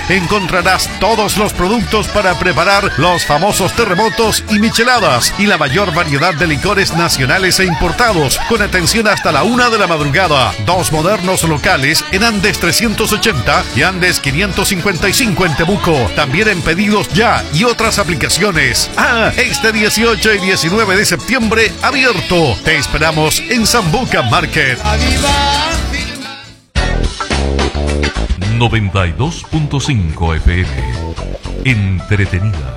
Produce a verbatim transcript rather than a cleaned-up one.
encontrarás todos los productos para preparar los famosos terremotos y micheladas y la mayor variedad de licores nacionales e importados, con atención hasta la una de la madrugada. Dos modernos locales en Andes trescientos ochenta y Andes quinientos cincuenta y cinco en Temuco. También en Pedidos Ya y otras aplicaciones. Ah, este dieciocho y diecinueve de septiembre abierto. Te esperamos en Sambuca Market. noventa y dos punto cinco F M. Entretenida.